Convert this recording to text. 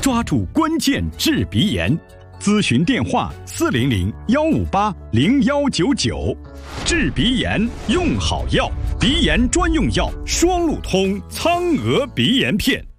抓住关键治鼻炎。咨询电话：400-158-0199。治鼻炎用好药，鼻炎专用药双鹿通苍娥鼻炎片。